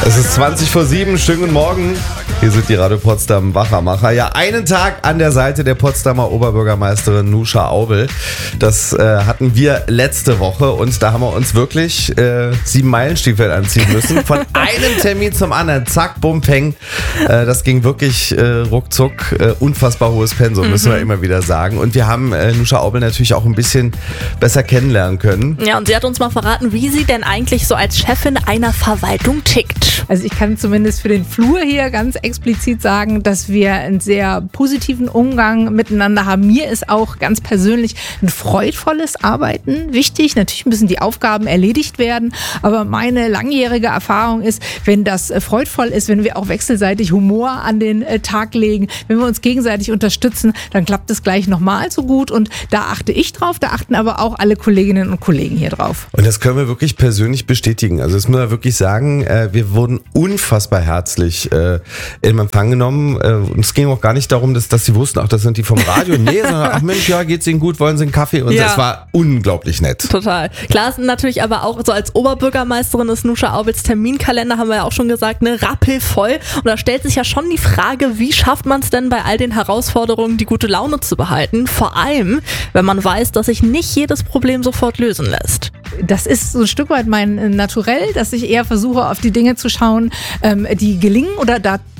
Es ist 20:07, schönen guten Morgen. Hier sind die Radio Potsdam Wachermacher. Ja, einen Tag an der Seite der Potsdamer Oberbürgermeisterin Nuscha Aubel. Das hatten wir letzte Woche und da haben wir uns wirklich 7 Meilenstiefel anziehen müssen. Von einem Termin zum anderen. Zack, bum, peng. Das ging wirklich ruckzuck. Unfassbar hohes Pensum, müssen wir immer wieder sagen. Und wir haben Nuscha Aubel natürlich auch ein bisschen besser kennenlernen können. Ja, und sie hat uns mal verraten, wie sie denn eigentlich so als Chefin einer Verwaltung tickt. Also ich kann zumindest für den Flur hier ganz explizit sagen, dass wir einen sehr positiven Umgang miteinander haben. Mir ist auch ganz persönlich ein freudvolles Arbeiten wichtig. Natürlich müssen die Aufgaben erledigt werden, aber meine langjährige Erfahrung ist, wenn das freudvoll ist, wenn wir auch wechselseitig Humor an den Tag legen, wenn wir uns gegenseitig unterstützen, dann klappt es gleich nochmal so gut und da achte ich drauf, da achten aber auch alle Kolleginnen und Kollegen hier drauf. Und das können wir wirklich persönlich bestätigen. Also das muss man wirklich sagen, wir wurden unfassbar herzlich in Empfang genommen. Und es ging auch gar nicht darum, dass sie wussten, ach, das sind die vom Radio. Nee, sondern ach Mensch, ja, geht's Ihnen gut, wollen Sie einen Kaffee? Und es war unglaublich nett. Total. Klar ist natürlich aber auch so als Oberbürgermeisterin ist Nuscha Aubels Terminkalender, haben wir ja auch schon gesagt, ne, rappelvoll. Und da stellt sich ja schon die Frage, wie schafft man es denn bei all den Herausforderungen, die gute Laune zu behalten? Vor allem, wenn man weiß, dass sich nicht jedes Problem sofort lösen lässt. Das ist so ein Stück weit mein Naturell, dass ich eher versuche, auf die Dinge zu schauen, die gelingen oder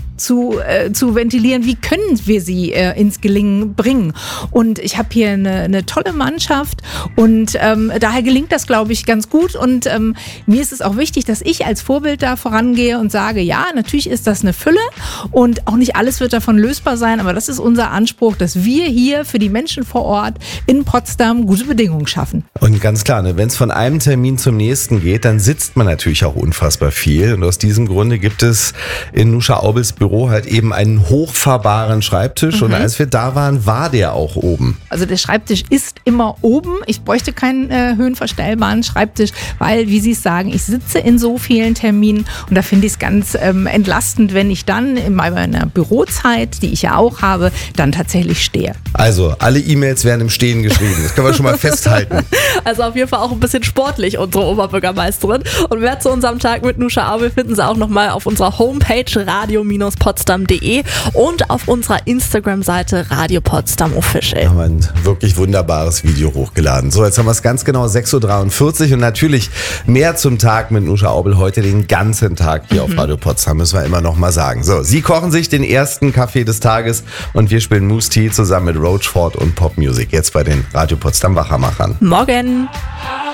zu ventilieren, wie können wir sie ins Gelingen bringen. Und ich habe hier eine tolle Mannschaft und daher gelingt das, glaube ich, ganz gut. Und mir ist es auch wichtig, dass ich als Vorbild da vorangehe und sage, ja, natürlich ist das eine Fülle und auch nicht alles wird davon lösbar sein, aber das ist unser Anspruch, dass wir hier für die Menschen vor Ort in Potsdam gute Bedingungen schaffen. Und ganz klar, ne, wenn es von einem Termin zum nächsten geht, dann sitzt man natürlich auch unfassbar viel. Und aus diesem Grunde gibt es in Nuscha Aubels Büro halt eben einen hochfahrbaren Schreibtisch und als wir da waren, war der auch oben. Also der Schreibtisch ist immer oben. Ich bräuchte keinen höhenverstellbaren Schreibtisch, weil, wie Sie es sagen, ich sitze in so vielen Terminen und da finde ich es ganz entlastend, wenn ich dann in meiner Bürozeit, die ich ja auch habe, dann tatsächlich stehe. Also alle E-Mails werden im Stehen geschrieben. Das können wir schon mal festhalten. Also auf jeden Fall auch ein bisschen sportlich, unsere Oberbürgermeisterin. Und mehr zu unserem Tag mit Nuscha Aubel finden Sie auch nochmal auf unserer Homepage radio-potsdam.de und auf unserer Instagram-Seite Radio Potsdam Official. Da haben wir ein wirklich wunderbares Video hochgeladen. So, jetzt haben wir es ganz genau 6:43 Uhr und natürlich mehr zum Tag mit Nuscha Aubel heute den ganzen Tag hier auf Radio Potsdam, müssen wir immer noch mal sagen. So, Sie kochen sich den ersten Kaffee des Tages und wir spielen Moose Tea zusammen mit Roachford und Popmusik. Jetzt bei den Radio Potsdam Wachermachern. Morgen!